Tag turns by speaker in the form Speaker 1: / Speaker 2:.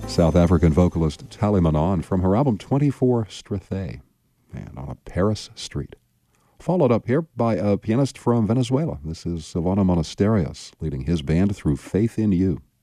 Speaker 1: South African vocalist Tali Manon from her album 24 Strathay, and on a Paris street. Followed up here by a pianist from Venezuela. This is Silvano Monasterios leading his band through Faith in You.